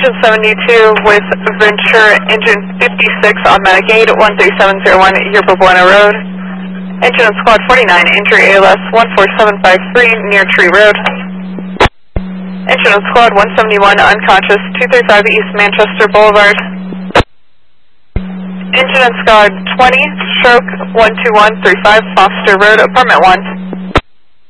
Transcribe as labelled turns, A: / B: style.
A: engine 72 with Ventura, engine 56, automatic gate, 13701 Yerba Buena Road. Engine on squad 49, injury ALS 14753 near Tree Road. Engine on squad 171, unconscious, 235 East Manchester Boulevard. Engine on squad 20, stroke 12135 Foster Road, apartment 1.